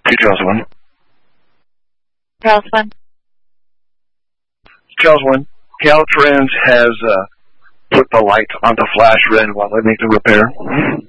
Charles 1. Charles 1. Charles 1. Caltrans has put the light on the flash red while they make the repair.